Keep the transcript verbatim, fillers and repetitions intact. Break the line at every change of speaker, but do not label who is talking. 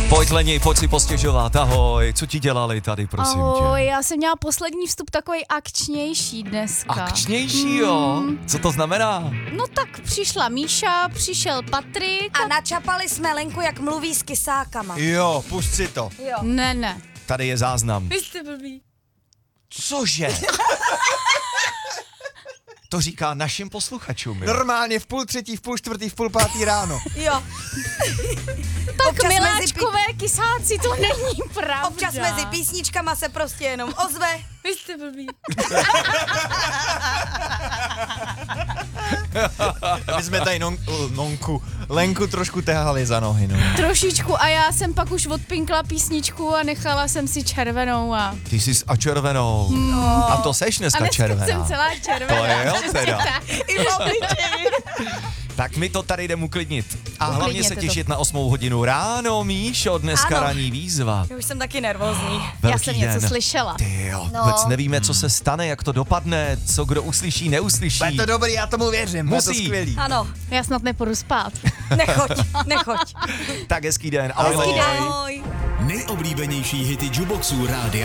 Pojď Leni, pojď si postěžovat, ahoj, co ti dělali tady, prosím
Ahoj,
tě?
já jsem měla poslední vstup takový akčnější dneska.
Akčnější, jo? Co to znamená?
No tak přišla Míša, přišel Patrik.
A načapali jsme Lenku, jak mluví s kysákama.
Jo, pusť si to.
Jo.
Ne, ne.
Tady je záznam.
Vy jste blbý.
Cože? To říká našim posluchačům, jo?
Normálně v půl třetí, v půl čtvrtý, v půl pátý ráno.
Jo.
Tak
Občas
miláčkové kysáci, to není pravda.
Občas mezi písničkama se prostě jenom ozve.
Vy jste blbý.
My jsme tady non, nonku, Lenku trošku tahali za nohy, no.
Trošičku a já jsem pak už odpinkla písničku a nechala jsem si červenou a...
Ty jsi a červenou. No. A to seš
A
dneska
dneska
červená.
jsem celá červená.
To je jo teda.
I v obličeji.
Tak my to tady jdem uklidnit. A hlavně
Uklidněte
se
to.
těšit na osmou hodinu ráno, Míšo, dneska
Ano.
ranní výzva.
Já už jsem taky nervózní.
Já
Velký
jsem něco
den.
slyšela.
Ty jo,
No.
vůbec nevíme, co se stane, jak to dopadne, co kdo uslyší, neuslyší.
Je to dobrý, já tomu věřím, je to
Musí.
skvělý.
Ano,
Já snad nepůjdu spát.
nechoď, nechoď.
Tak hezký den.
Ahoj.
Ahoj.
Ahoj.
Nejoblíbenější hity jukeboxů Rádia